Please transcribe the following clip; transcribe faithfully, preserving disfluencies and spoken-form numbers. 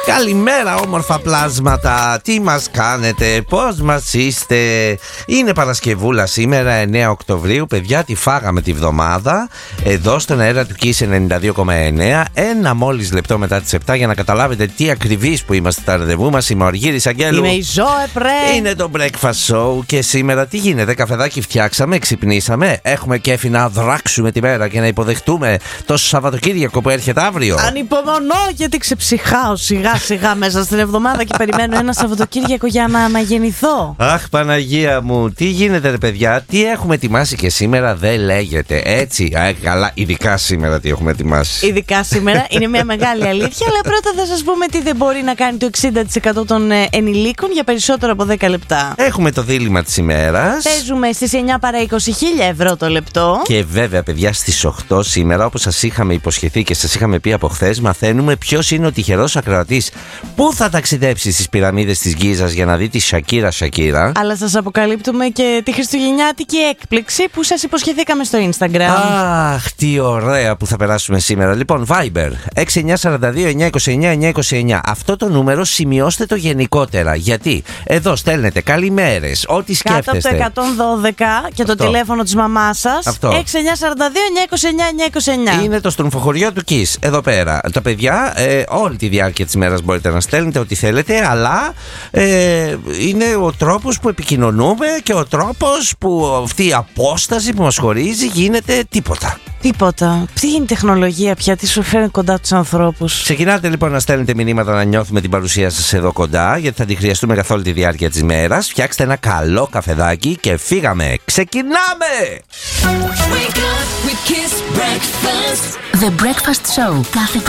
Καλημέρα όμορφα πλάσματα. Τι μας κάνετε, πώς μας είστε? Είναι Παρασκευούλα σήμερα, εννέα Οκτωβρίου. Παιδιά, τι φάγαμε τη βδομάδα? Εδώ στον αέρα του Kiss ενενήντα δύο κόμμα εννέα. Ένα μόλις λεπτό μετά τις επτά, για να καταλάβετε τι ακριβείς που είμαστε τα ραντεβού μας. Είμαι ο Αργύρης Αγγέλου. Είμαι η Ζωέ Πρέ. Είναι το Breakfast Show. Και σήμερα τι γίνεται? Καφεδάκι φτιάξαμε, ξυπνήσαμε. Έχουμε κέφι να δράξουμε τη μέρα και να υποδεχτούμε το Σαββατοκύριακο που έρχεται αύριο. Ανυπομονώ, γιατί ξεψυχάω σιγά σιγά μέσα στην εβδομάδα και περιμένω ένα Σαββατοκύριακο για να αναγεννηθώ. Αχ, Παναγία μου, τι γίνεται ρε παιδιά? Τι έχουμε ετοιμάσει και σήμερα δεν λέγεται έτσι. Α, καλά, ειδικά σήμερα τι έχουμε ετοιμάσει. Ειδικά σήμερα είναι μια μεγάλη αλήθεια. Αλλά πρώτα θα σας πούμε τι δεν μπορεί να κάνει το εξήντα τοις εκατό των ενηλίκων για περισσότερο από δέκα λεπτά. Έχουμε το δίλημμα της ημέρας. Παίζουμε στις εννιά παρά είκοσι χίλια ευρώ το λεπτό. Και βέβαια, παιδιά, στις οκτώ σήμερα, όπως σας είχαμε υποσχεθεί και σας είχαμε πει από χθες, μαθαίνουμε ποιος είναι ο τυχερός ακροατής που θα ταξιδέψει στις πυραμίδες της Γκίζας για να δει τη Σακύρα Σακύρα. Αλλά σας αποκαλύπτουμε και τη χριστουγεννιάτικη έκπληξη που σας υποσχεθήκαμε στο Instagram. Αχ, τι ωραία που θα περάσουμε σήμερα. Λοιπόν, Viber έξι εννιά τέσσερα δύο εννιά δύο εννιά εννιά δύο εννιά. Αυτό το νούμερο σημειώστε το γενικότερα. Γιατί εδώ στέλνετε καλημέρες, ό,τι σκέφτεστε. Κάτω από το εκατόν δώδεκα και Αυτό. το τηλέφωνο της μαμάς σας. Αυτό. έξι εννιά τέσσερα δύο εννιά δύο εννιά εννιά δύο εννιά. Είναι το στρομφοχωριό του Kiss εδώ πέρα. Τα παιδιά, ε, όλη τη διάρκεια της μέρας μπορείτε να στέλνετε ό,τι θέλετε, αλλά ε, είναι ο τρόπος που επικοινωνούμε και ο τρόπος που αυτή η απόσταση που μας χωρίζει γίνεται τίποτα. Τίποτα. Τι είναι η τεχνολογία πια, τι σου φέρνει κοντά τους ανθρώπους. Ξεκινάτε λοιπόν να στέλνετε μηνύματα, να νιώθουμε την παρουσία σας εδώ κοντά, γιατί θα τη χρειαστούμε καθ' όλη τη διάρκεια της μέρας. Φτιάξτε ένα καλό καφεδάκι και φύγαμε. Ξεκινάμε! Wake up with Kiss Breakfast. The Breakfast Show. Κάθε